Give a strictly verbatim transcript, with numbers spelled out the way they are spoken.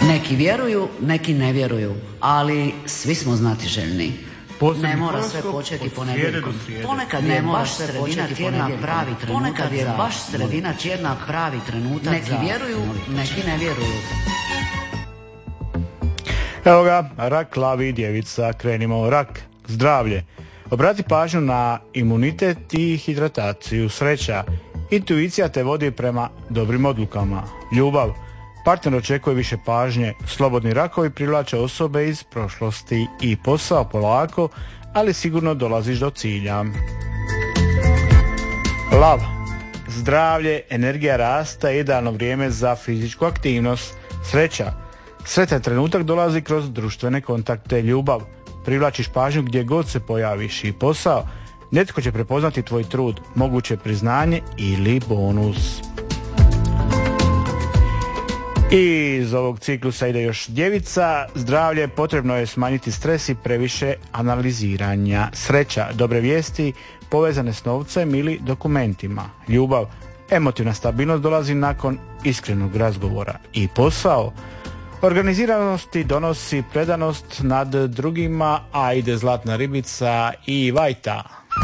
Neki vjeruju, neki ne vjeruju, ali svi smo znatiželjni. Ne mora sve početi ponedjeljkom. Ponekad je baš sredina tjedna pravi trenutak. Ponekad je baš sredina tjedna pravi trenutak. Neki vjeruju, neki ne vjeruju. Evo ga, rak, lavi, djevica, krenimo. Rak, zdravlje. Obrati pažnju na imunitet i hidrataciju. Sreća, intuicija te vodi prema dobrim odlukama. Ljubav, partner očekuje više pažnje. Slobodni rakovi privlače osobe iz prošlosti. I posao polako, ali sigurno dolaziš do cilja. Lav, zdravlje, energija rasta i idealno vrijeme za fizičku aktivnost. Sreća, sretan trenutak dolazi kroz društvene kontakte. Ljubav, privlačiš pažnju gdje god se pojaviš. I posao, netko će prepoznati tvoj trud, moguće priznanje ili bonus. I iz ovog ciklusa ide još djevica. Zdravlje, potrebno je smanjiti stres i previše analiziranja. Sreća, dobre vijesti povezane s novcem ili dokumentima. Ljubav, emotivna stabilnost dolazi nakon iskrenog razgovora. I posao, organiziranosti donosi predanost nad drugima, a ide zlatna ribica i vajta.